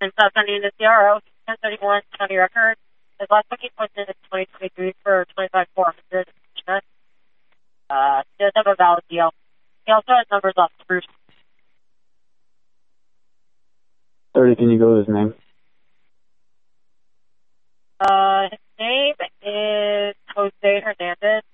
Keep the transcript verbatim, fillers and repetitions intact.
And South Sunday in the C R O, ten thirty-one county record. His last booking was in twenty twenty-three for twenty-five four hundred. Uh, he does have a valid deal. He also has numbers off Spruce. thirty, can you go with his name? Uh, his name is Jose Hernandez.